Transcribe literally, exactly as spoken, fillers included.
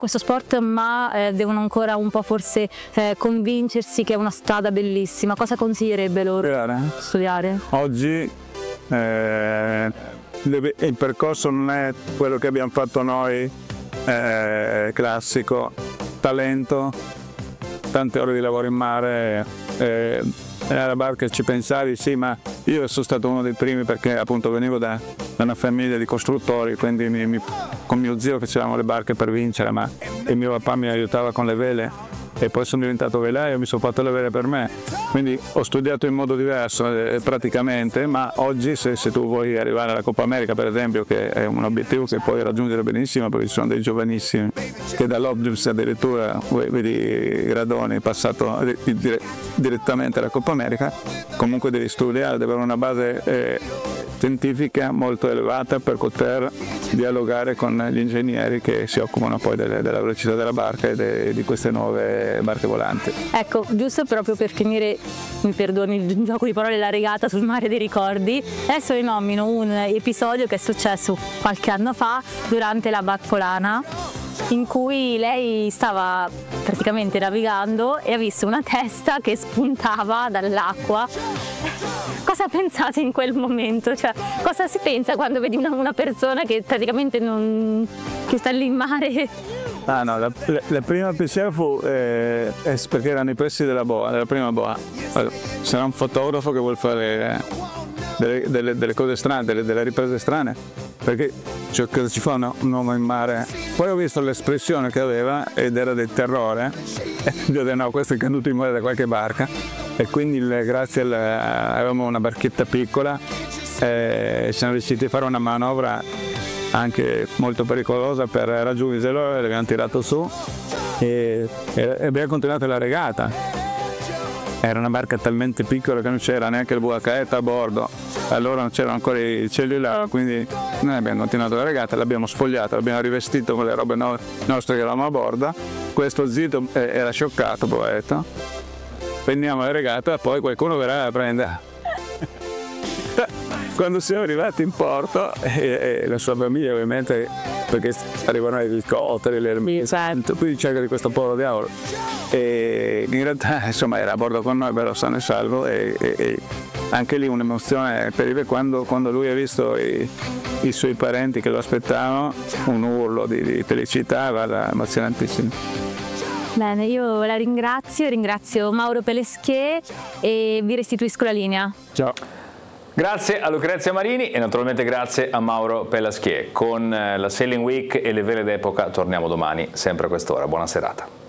questo sport, ma eh, devono ancora un po' forse eh, convincersi che è una strada bellissima. Cosa consiglierebbe loro? Studiare. Studiare? Oggi eh, il percorso non è quello che abbiamo fatto noi, eh, classico, talento, tante ore di lavoro in mare, eh, alla barca ci pensavi, sì, ma io sono stato uno dei primi perché appunto venivo da, da una famiglia di costruttori, quindi mi, mi, con mio zio facevamo le barche per vincere, ma e mio papà mi aiutava con le vele e poi sono diventato velaio e mi sono fatto le vele per me, quindi ho studiato in modo diverso eh, praticamente, ma oggi se, se tu vuoi arrivare alla Coppa America per esempio, che è un obiettivo che puoi raggiungere benissimo perché ci sono dei giovanissimi che dall'Obgius addirittura vedi Gradoni passato dire, direttamente alla Coppa America, comunque devi studiare, devi avere una base eh, scientifica molto elevata per poter dialogare con gli ingegneri che si occupano poi delle, della velocità della barca e de, di queste nuove barche volanti. Ecco, giusto proprio per finire, mi perdoni il gioco di parole, la regata sul mare dei ricordi, adesso vi nomino un episodio che è successo qualche anno fa durante la Barcolana, in cui lei stava praticamente navigando e ha visto una testa che spuntava dall'acqua. Cosa pensate in quel momento? Cioè, cosa si pensa quando vedi una, una persona che praticamente non, che sta lì in mare? Ah no, la, la, la prima pensiero fu eh, perché erano i pressi della boa, della prima boa. Allora, c'era un fotografo che vuole fare eh, delle, delle, delle cose strane, delle, delle riprese strane, perché cioè, cosa ci fa un, un uomo in mare? Poi ho visto l'espressione che aveva ed era del terrore, e gli ho detto no, questo è caduto in mare da qualche barca, e quindi grazie al, avevamo una barchetta piccola e siamo riusciti a fare una manovra anche molto pericolosa per raggiungerlo, l'abbiamo tirato su e, e abbiamo continuato la regata. Era una barca talmente piccola che non c'era neanche il V H F a bordo, allora non c'erano ancora i cellulari, quindi noi abbiamo continuato la regata, l'abbiamo sfogliata, l'abbiamo rivestito con le robe no- nostre che eravamo a bordo. Questo zitto era scioccato, poveretto. Prendiamo la regata e poi qualcuno verrà a prendere. Quando siamo arrivati in porto e, e la sua famiglia ovviamente, perché arrivano gli elicotteri, le ermite, quindi cerca di questo povero diavolo, e in realtà insomma era a bordo con noi però sano e salvo, e, e, e anche lì un'emozione terribile quando, quando lui ha visto i, i suoi parenti che lo aspettavano, un urlo di, di felicità, guarda, emozionantissimo. Bene, io la ringrazio, ringrazio Mauro Peleschier e vi restituisco la linea. Ciao. Grazie a Lucrezia Marini e naturalmente grazie a Mauro Peleschier. Con la Sailing Week e le vele d'epoca torniamo domani, sempre a quest'ora. Buona serata.